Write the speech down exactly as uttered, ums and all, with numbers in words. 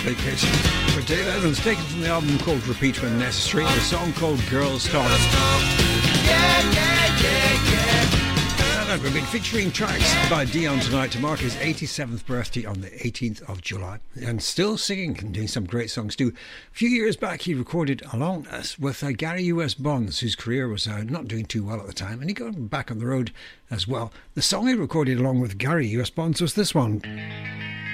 big hit for Dave Evans, taken from the album called Repeat When Necessary, the song called Girls Talk. Yeah, yeah, yeah, yeah. And we've been featuring tracks by Dion tonight to mark his eighty-seventh birthday on the eighteenth of July. And still singing and doing some great songs too. A few years back he recorded along us with uh, Gary U S Bonds, whose career was uh, not doing too well at the time, and he got back on the road as well. The song he recorded along with Gary U S Bonds was this one.